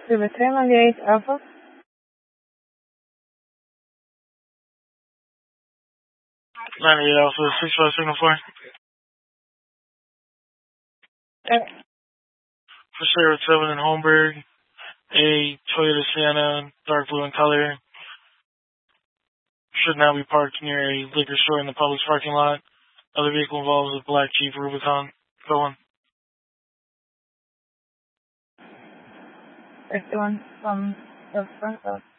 River 398 Alpha. Alpha, 65 signal 4. For Sarah 7 in Holmberg, a Toyota Sienna, dark blue in color, should now be parked near a liquor store in the Publix parking lot. Other vehicle involves a black Jeep Rubicon. Go on. There's the one from the front of